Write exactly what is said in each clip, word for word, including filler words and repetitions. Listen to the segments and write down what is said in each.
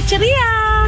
ceria.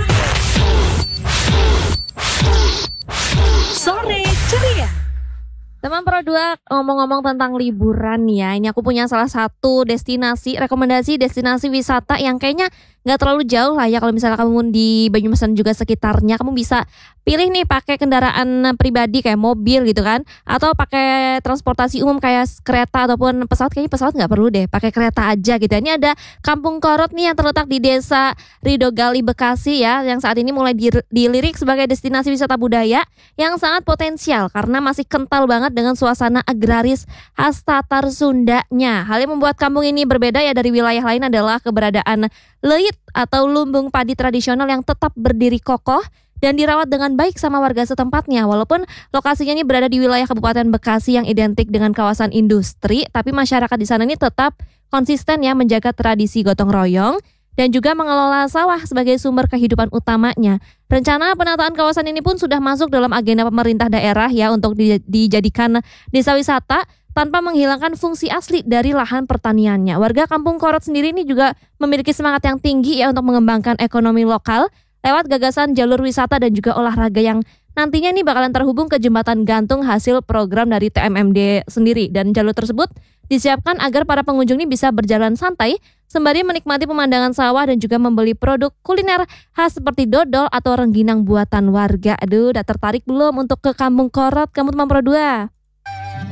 Sore ceria. Teman Pro dua, ngomong-ngomong tentang liburan ya, ini aku punya salah satu destinasi, rekomendasi destinasi wisata yang kayaknya nggak terlalu jauh lah ya. Kalau misalnya kamu di Banyumas dan juga sekitarnya, kamu bisa pilih nih pakai kendaraan pribadi kayak mobil gitu kan, atau pakai transportasi umum kayak kereta ataupun pesawat. Kayaknya pesawat nggak perlu deh, pakai kereta aja gitu. Ini ada Kampung Korot nih yang terletak di Desa Ridogali, Bekasi ya, yang saat ini mulai dilirik sebagai destinasi wisata budaya yang sangat potensial karena masih kental banget dengan suasana agraris khas Tatar Sundanya. Hal yang membuat kampung ini berbeda ya dari wilayah lain adalah keberadaan leit atau lumbung padi tradisional yang tetap berdiri kokoh dan dirawat dengan baik sama warga setempatnya. Walaupun lokasinya ini berada di wilayah Kabupaten Bekasi yang identik dengan kawasan industri, tapi masyarakat di sana ini tetap konsisten ya menjaga tradisi gotong royong dan juga mengelola sawah sebagai sumber kehidupan utamanya. Rencana penataan kawasan ini pun sudah masuk dalam agenda pemerintah daerah ya untuk di, dijadikan desa wisata tanpa menghilangkan fungsi asli dari lahan pertaniannya. Warga Kampung Korot sendiri ini juga memiliki semangat yang tinggi ya untuk mengembangkan ekonomi lokal lewat gagasan jalur wisata dan juga olahraga yang nantinya ini bakalan terhubung ke jembatan gantung hasil program dari T M M D sendiri. Dan jalur tersebut disiapkan agar para pengunjung ini bisa berjalan santai sembari menikmati pemandangan sawah dan juga membeli produk kuliner khas seperti dodol atau rengginang buatan warga. Aduh, udah tertarik belum untuk ke Kampung Korot, kamu teman Pro dua?